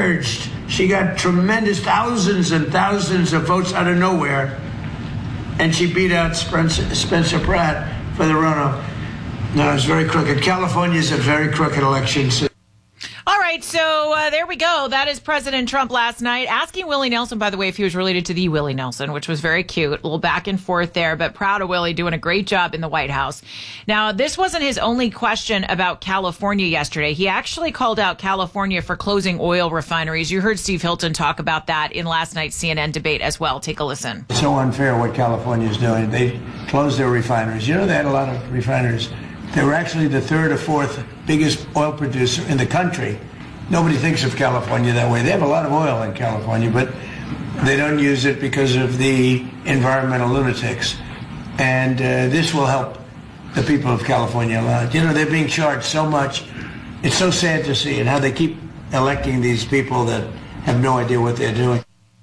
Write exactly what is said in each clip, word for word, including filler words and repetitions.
emerged. She got tremendous thousands and thousands of votes out of nowhere, and she beat out Spencer, Spencer Pratt for the runoff. No, it's very crooked. California is a very crooked election. So all right, so uh, there we go. That is President Trump last night asking Willie Nelson, by the way, if he was related to the Willie Nelson, which was very cute. A little back and forth there, but proud of Willie doing a great job in the White House. Now, this wasn't his only question about California yesterday. He actually called out California for closing oil refineries. You heard Steve Hilton talk about that in last night's C N N debate as well. Take a listen. It's so unfair what California is doing. They closed their refineries. You know, they had a lot of refineries. They were actually the third or fourth biggest oil producer in the country. Nobody thinks of California that way. They have a lot of oil in California, but they don't use it because of the environmental lunatics. And uh, this will help the people of California a lot. You know, they're being charged so much. It's so sad to see and how they keep electing these people that have no idea what they're doing.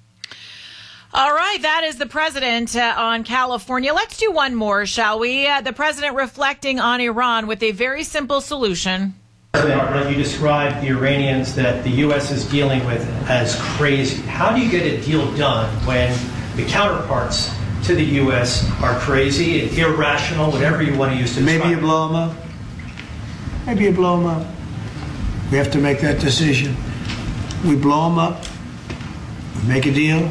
All right, that is the president uh, on California. Let's do one more, shall we? Uh, the president reflecting on Iran with a very simple solution. President, you described the Iranians that the U S is dealing with as crazy. How do you get a deal done when the counterparts to the U S are crazy, irrational, whatever you want to use to describe? Maybe you blow them up. Maybe you blow them up. We have to make that decision. We blow them up. We make a deal.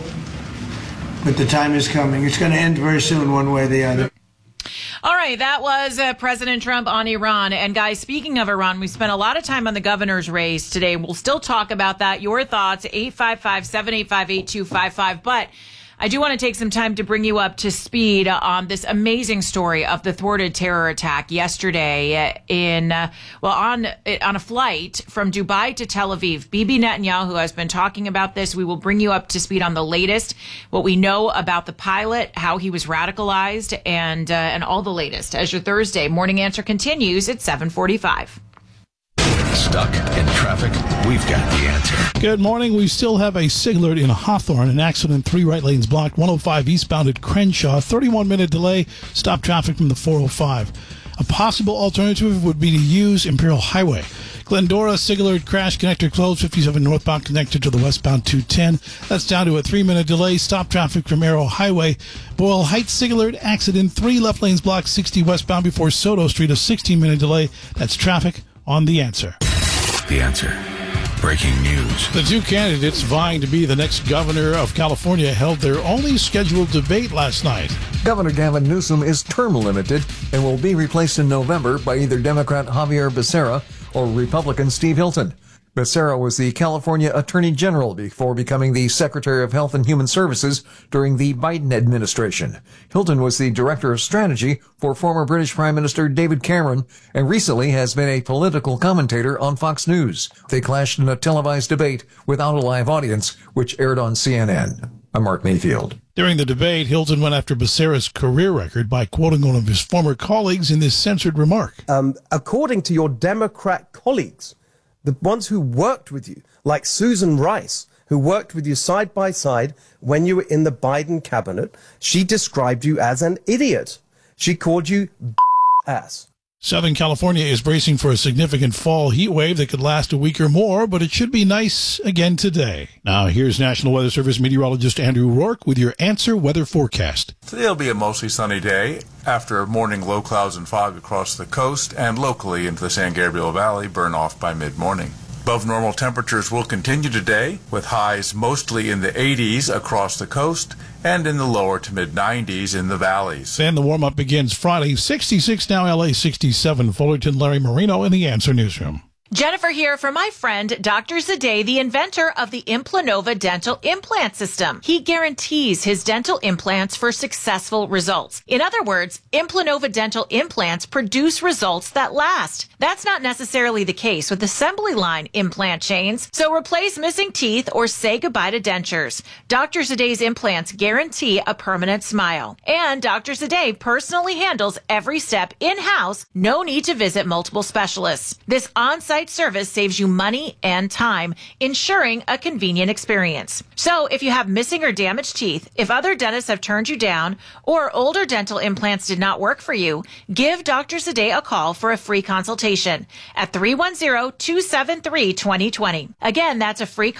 But the time is coming. It's going to end very soon, one way or the other. All right, that was uh, President Trump on Iran. And guys, speaking of Iran, we spent a lot of time on the governor's race today. We'll still talk about that. Your thoughts, eight five five, seven eight five, eight two five five. But I do want to take some time to bring you up to speed on this amazing story of the thwarted terror attack yesterday in, uh, well, on on a flight from Dubai to Tel Aviv. Bibi Netanyahu has been talking about this. We will bring you up to speed on the latest, what we know about the pilot, how he was radicalized, and uh, and all the latest. As your Thursday Morning Answer continues at seven forty-five. Stuck in traffic? We've got the answer. Good morning. We still have a SIG alert in Hawthorne. An accident, three right lanes blocked. one oh five eastbound at Crenshaw. thirty-one minute delay. Stop traffic from the four oh five. A possible alternative would be to use Imperial Highway. Glendora, SIG alert, crash, connector closed. fifty-seven northbound connected to the westbound two ten. That's down to a three minute delay. Stop traffic from Arrow Highway. Boyle Heights, SIG alert, accident, three left lanes blocked. sixty westbound before Soto Street. A sixteen minute delay. That's traffic on The Answer. The Answer. Breaking news. The two candidates vying to be the next governor of California held their only scheduled debate last night. Governor Gavin Newsom is term limited and will be replaced in November by either Democrat Javier Becerra or Republican Steve Hilton. Becerra was the California Attorney General before becoming the Secretary of Health and Human Services during the Biden administration. Hilton was the Director of Strategy for former British Prime Minister David Cameron and recently has been a political commentator on Fox News. They clashed in a televised debate without a live audience, which aired on C N N. I'm Mark Mayfield. During the debate, Hilton went after Becerra's career record by quoting one of his former colleagues in this censored remark. Um, according to your Democrat colleagues, the ones who worked with you, like Susan Rice, who worked with you side by side when you were in the Biden cabinet, she described you as an idiot. She called you ass. Southern California is bracing for a significant fall heat wave that could last a week or more, but it should be nice again today. Now, here's National Weather Service meteorologist Andrew Rourke with your Answer weather forecast. Today will be a mostly sunny day after morning low clouds and fog across the coast and locally into the San Gabriel Valley burn off by mid-morning. Above normal temperatures will continue today with highs mostly in the eighties across the coast and in the lower to mid nineties in the valleys. And the warm-up begins Friday. sixty-six now, L A sixty-seven. Fullerton, Larry Marino in the Answer Newsroom. Jennifer here for my friend, Doctor Zade, the inventor of the Implanova dental implant system. He guarantees his dental implants for successful results. In other words, Implanova dental implants produce results that last. That's not necessarily the case with assembly line implant chains, so replace missing teeth or say goodbye to dentures. Doctor Zade's implants guarantee a permanent smile. And Doctor Zade personally handles every step in-house, no need to visit multiple specialists. This on-site service saves you money and time, ensuring a convenient experience. So if you have missing or damaged teeth, if other dentists have turned you down, or older dental implants did not work for you, give Doctor Zade a call for a free consultation at three one zero, two seven three, two zero two zero. Again, that's a free